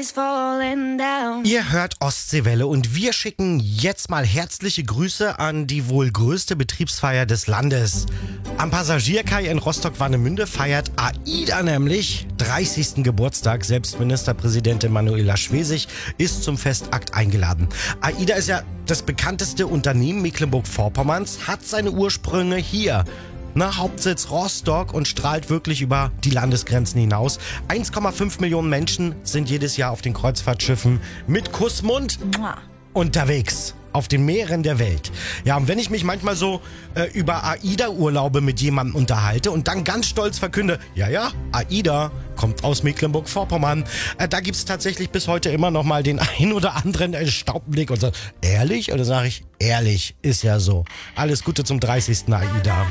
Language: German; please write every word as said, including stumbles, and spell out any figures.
is falling down. Ihr hört Ostseewelle und wir schicken jetzt mal herzliche Grüße an die wohl größte Betriebsfeier des Landes. Am Passagierkai in Rostock-Warnemünde feiert AIDA nämlich dreißigsten Geburtstag. Selbst Ministerpräsidentin Manuela Schwesig ist zum Festakt eingeladen. AIDA ist ja das bekannteste Unternehmen Mecklenburg-Vorpommerns, hat seine Ursprünge hier. Na, Hauptsitz Rostock und strahlt wirklich über die Landesgrenzen hinaus. eins Komma fünf Millionen Menschen sind jedes Jahr auf den Kreuzfahrtschiffen mit Kussmund unterwegs. Auf den Meeren der Welt. Ja, und wenn ich mich manchmal so äh, über AIDA-Urlaube mit jemandem unterhalte und dann ganz stolz verkünde, ja, ja, AIDA kommt aus Mecklenburg-Vorpommern, äh, da gibt's tatsächlich bis heute immer noch mal den ein oder anderen erstaunten Blick und so, ehrlich? Oder sage ich, ehrlich, ist ja so. Alles Gute zum dreißigsten AIDA.